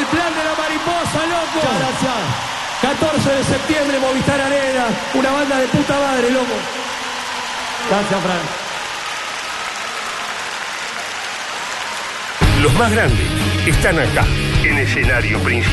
plan de la mariposa, loco. Muchas gracias. 14 de septiembre, Movistar Arena. Una banda de puta madre, loco. Gracias, Fran. Los más grandes están acá, en escenario principal.